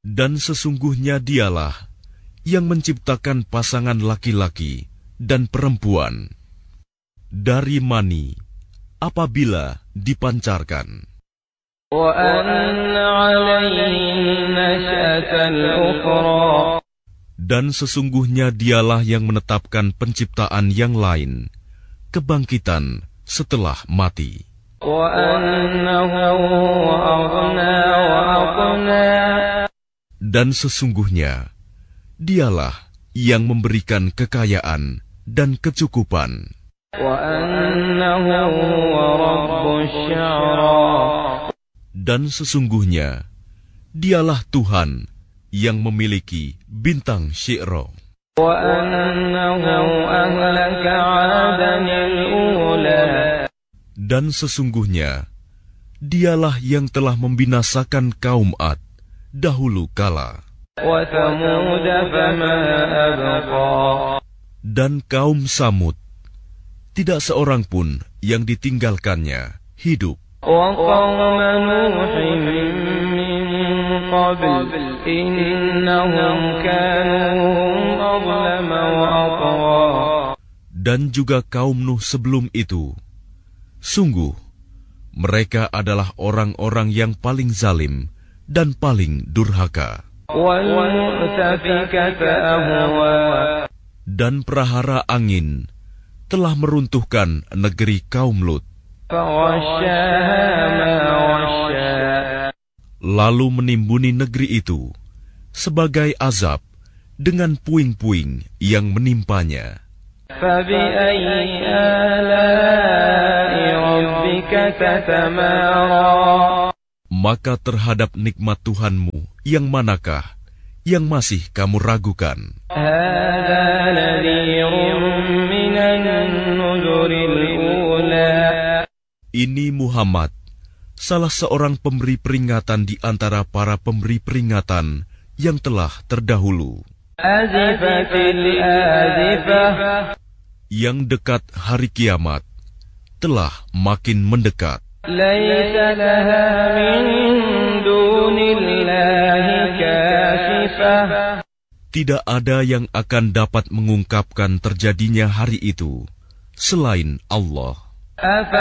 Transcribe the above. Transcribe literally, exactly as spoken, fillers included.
Dan sesungguhnya dialah yang menciptakan pasangan laki-laki dan perempuan dari mani apabila dipancarkan. Dan sesungguhnya dialah yang menetapkan penciptaan yang lain, kebangkitan setelah mati. Dan sesungguhnya dialah yang memberikan kekayaan dan kecukupan. Dan sesungguhnya dialah Tuhan yang memiliki bintang Syi'ra. Dan sesungguhnya dialah yang telah membinasakan kaum Ad dahulu kala. Dan kaum Samud, tidak seorang pun yang ditinggalkannya hidup. Dan juga kaum Nuh sebelum itu. Sungguh, mereka adalah orang-orang yang paling zalim dan paling durhaka. Dan prahara angin telah meruntuhkan negeri kaum Lut. Lalu menimbuni negeri itu sebagai azab dengan puing-puing yang menimpanya. Maka terhadap nikmat Tuhanmu yang manakah yang masih kamu ragukan? Ini Muhammad, salah seorang pemberi peringatan di antara para pemberi peringatan yang telah terdahulu. Yang dekat hari kiamat telah makin mendekat. Tidak ada yang akan dapat mengungkapkan terjadinya hari itu selain Allah.